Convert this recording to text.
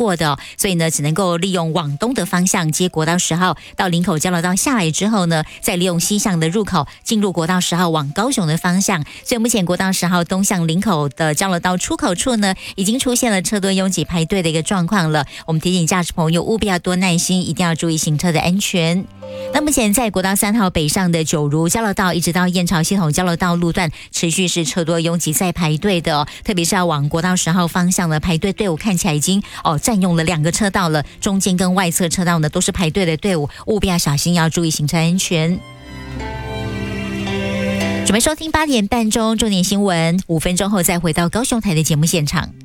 过的所以呢只能够利用往东的方向接国道10号到林口交流道下来之后呢，再利用西向的入口进入国道10号往高雄的方向。所以目前国道10号东向林口的交流道出口处呢，已经出现了车多拥挤排队的一个状况了。我们提醒驾驶朋友务必要多耐心，一定要注意行车的安全。那目前在国道3号北上的九如交流道一直到燕巢系统交流道路段持续是车多拥挤在排队的特别是要往国道10号方向的排队队伍看起来已经占用了2个车道了，中间跟外侧车道呢都是排队的队伍，务必要小心，要注意行车安全。准备收听8点半钟重点新闻，5分钟后再回到高雄台的节目现场。